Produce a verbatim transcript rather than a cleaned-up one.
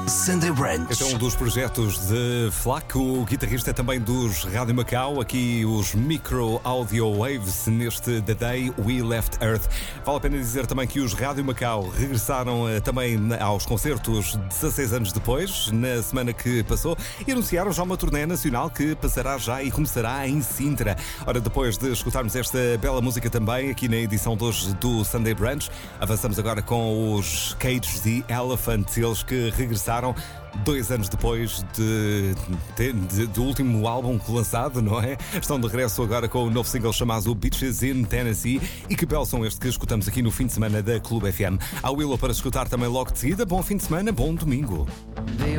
Sunday Brunch. Este é um dos projetos de Flaco, o guitarrista também dos Rádio Macau, aqui os Micro Audio Waves neste The Day We Left Earth. Vale a pena dizer também que os Rádio Macau regressaram uh, também aos concertos dezasseis anos depois, na semana que passou, e anunciaram já uma turnê nacional que passará já e começará em Sintra. Ora, depois de escutarmos esta bela música também aqui na edição de hoje do Sunday Brunch, avançamos agora com os Cage the Elephant, eles que regressaram dois anos depois de, de, de, do último álbum lançado, não é? Estão de regresso agora com o novo single chamado Beaches in Tennessee. E que belo som este que escutamos aqui no fim de semana da Clube F M. Há Willow para escutar também logo de seguida. Bom fim de semana, bom domingo.